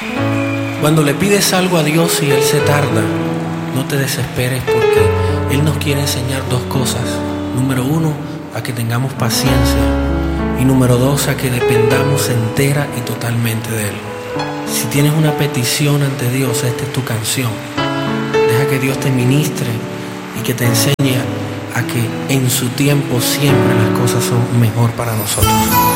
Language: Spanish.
Cuando le pides algo a Dios y Él se tarda, no te desesperes, porque Él nos quiere enseñar dos cosas. Número uno, a que tengamos paciencia. Y número dos, a que dependamos entera y totalmente de Él. Si tienes una petición ante Dios, esta es tu canción. Deja que Dios te ministre y que te enseñe a que en su tiempo siempre las cosas son mejor para nosotros.